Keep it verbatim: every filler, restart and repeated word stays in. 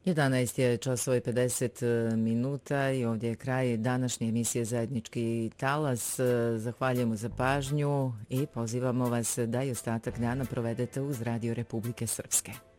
jedanaest je časova i pedeset minuta i ovdje je kraj današnje emisije Zajednički talas. Zahvaljujemo za pažnju i pozivamo vas da i ostatak dana provedete uz Radio Republike Srpske.